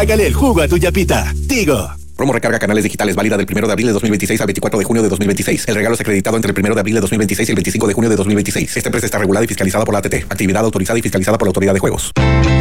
Hágale el jugo a tu yapita. Tigo. Promo recarga canales digitales válida del 1 de abril de 2026 al 24 de junio de 2026. El regalo es acreditado entre el 1 de abril de 2026 y el 25 de junio de 2026. Esta empresa está regulada y fiscalizada por la ATT. Actividad autorizada y fiscalizada por la Autoridad de Juegos.